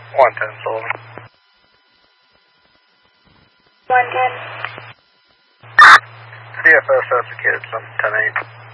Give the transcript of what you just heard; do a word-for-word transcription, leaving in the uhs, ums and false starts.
one ten Sullivan. one ten. C F S has the kids, I'm ten eight.